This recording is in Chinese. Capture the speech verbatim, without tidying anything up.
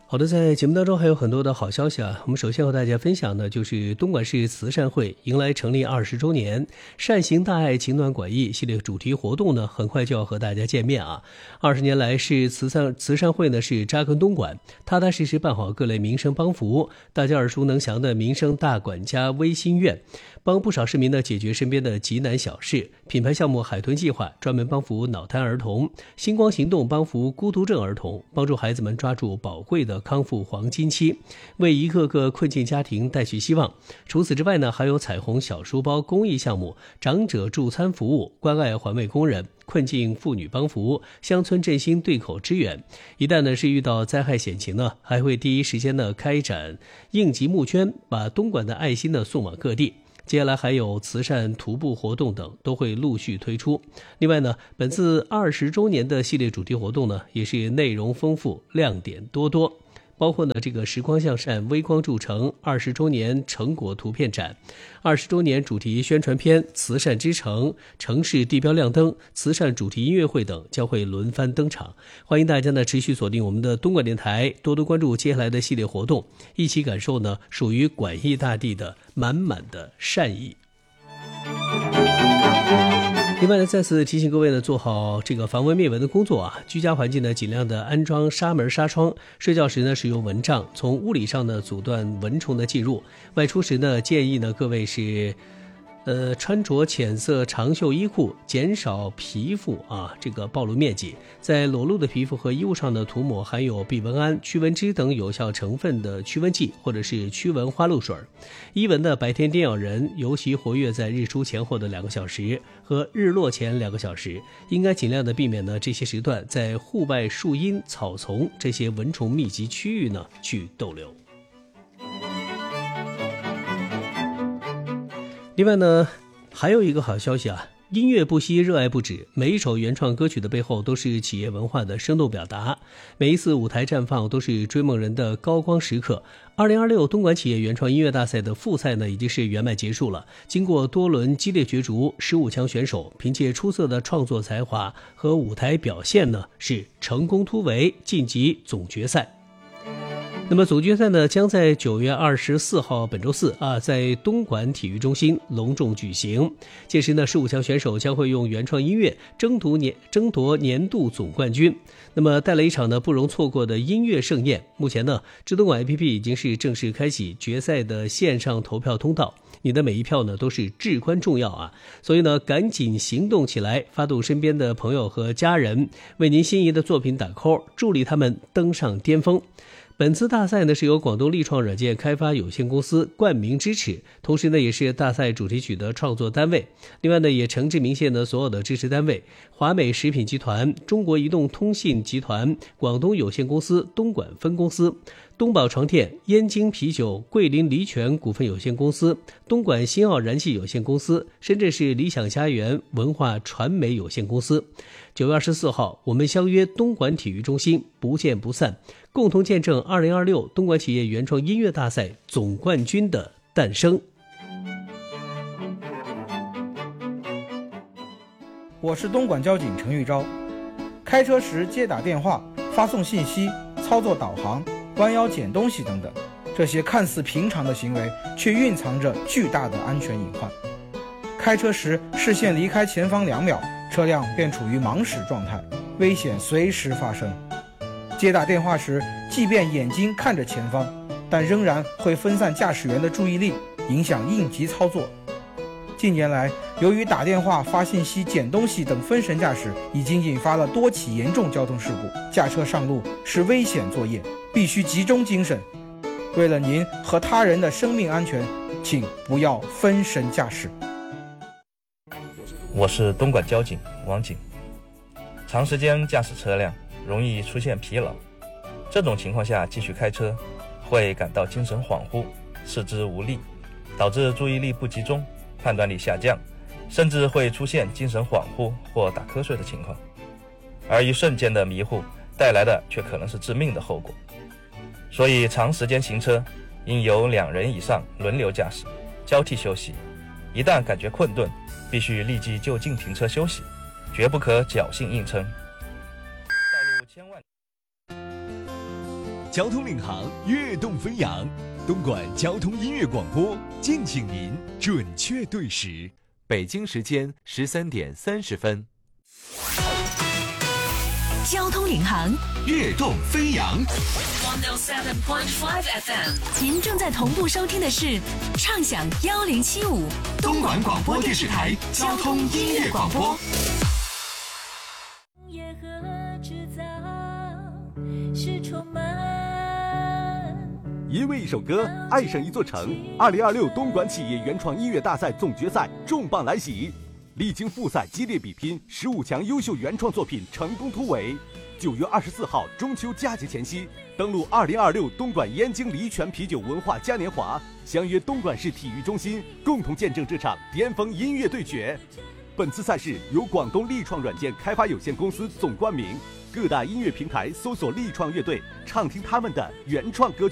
好的，在节目当中还有很多的好消息啊。我们首先和大家分享的就是东莞市慈善会迎来成立二十周年，善行大爱情暖广益系列主题活动呢，很快就要和大家见面啊。二十年来，市慈善慈善会呢是扎根东莞，踏踏实实办好各类民生帮扶，大家耳熟能详的民生大管家微心愿，帮不少市民呢解决身边的急难小事。品牌项目海豚计划专门帮扶脑瘫儿童，星光行动帮扶孤独症儿童，帮助孩子们抓住宝贵的康复黄金期，为一个个困境家庭带去希望。除此之外呢，还有彩虹小书包公益项目、长者助餐服务、关爱环卫工人、困境妇女帮扶、乡村振兴对口支援。一旦呢是遇到灾害险情呢，还会第一时间呢开展应急募捐，把东莞的爱心呢送往各地。接下来还有慈善徒步活动等都会陆续推出。另外呢，本次二十周年的系列主题活动呢，也是内容丰富，亮点多多。包括呢这个时光向善微光铸成二十周年成果图片展、二十周年主题宣传片、慈善之城、城市地标亮灯、慈善主题音乐会等将会轮番登场。欢迎大家呢持续锁定我们的东莞电台，多多关注接下来的系列活动，一起感受呢属于莞益大地的满满的善意。另外呢，再次提醒各位呢，做好这个防蚊灭蚊的工作啊。居家环境呢，尽量的安装纱门、纱窗。睡觉时呢，使用蚊帐，从物理上呢阻断蚊虫的进入。外出时呢，建议呢各位是。呃，穿着浅色长袖衣裤，减少皮肤啊这个暴露面积。在裸露的皮肤和衣物上呢，涂抹含有避蚊胺、驱蚊脂等有效成分的驱蚊剂，或者是驱蚊花露水。伊蚊的白天叮咬人，尤其活跃在日出前后的两个小时和日落前两个小时，应该尽量的避免呢这些时段在户外树荫、草丛这些蚊虫密集区域呢去逗留。另外呢，还有一个好消息啊，音乐不息，热爱不止。每一首原创歌曲的背后都是企业文化的生动表达，每一次舞台绽放都是追梦人的高光时刻。二零二六东莞企业原创音乐大赛的复赛呢，已经是圆满结束了。经过多轮激烈角逐，十五强选手凭借出色的创作才华和舞台表现呢，是成功突围晋级总决赛。那么总决赛呢，将在九月二十四号本周四啊，在东莞体育中心隆重举行。届时呢，十五强选手将会用原创音乐争夺年争夺年度总冠军。那么带来一场呢不容错过的音乐盛宴。目前呢，知东莞 A P P 已经是正式开启决赛的线上投票通道。你的每一票呢都是至关重要啊，所以呢赶紧行动起来，发动身边的朋友和家人，为您心仪的作品打 call， 助力他们登上巅峰。本次大赛呢是由广东力创软件开发有限公司冠名支持，同时呢也是大赛主题曲的创作单位。另外呢也诚挚鸣谢呢所有的支持单位：华美食品集团、中国移动通信集团、广东有限公司东莞分公司、东宝床垫、燕京啤酒、桂林梨泉股份有限公司、东莞新奥燃气有限公司、深圳市理想家园文化传媒有限公司。九月二十四号，我们相约东莞体育中心，不见不散，共同见证二零二六东莞企业原创音乐大赛总冠军的诞生。 我是东莞交警陈玉昭。开车时接打电话、发送信息、操作导航、弯腰捡东西等等，这些看似平常的行为，却蕴藏着巨大的安全隐患。开车时视线离开前方两秒，车辆便处于盲驶状态，危险随时发生。接打电话时，即便眼睛看着前方，但仍然会分散驾驶员的注意力，影响应急操作。近年来，由于打电话、发信息、捡东西等分神驾驶，已经引发了多起严重交通事故。驾车上路是危险作业，必须集中精神。为了您和他人的生命安全，请不要分神驾驶。 我是东莞交警王警。长时间驾驶车辆容易出现疲劳，这种情况下继续开车会感到精神恍惚、四肢无力，导致注意力不集中、判断力下降，甚至会出现精神恍惚或打瞌睡的情况。而一瞬间的迷糊带来的却可能是致命的后果。所以长时间行车应由两人以上轮流驾驶，交替休息。一旦感觉困顿，必须立即就近停车休息，绝不可侥幸硬撑。道路千万交通领航，跃动飞扬。东莞交通音乐广播，敬请您准确对时。 北京时间十三点三十分。 交通领航， 跃动飞扬。 一零七点五 F M， 您正在同步收听的是畅享一零七五东莞广播电视台交通音乐广播。 业和制造是充满。 因为一首歌，爱上一座城。二零二六东莞企业原创音乐大赛总决赛重磅来袭，历经复赛激烈比拼，十五强优秀原创作品成功突围。九月二十四号中秋佳节前夕，登陆二零二六东莞燕京黎泉啤酒文化嘉年华，相约东莞市体育中心，共同见证这场巅峰音乐对决。本次赛事由广东力创软件开发有限公司总冠名，各大音乐平台搜索力创乐队，畅听他们的原创歌曲。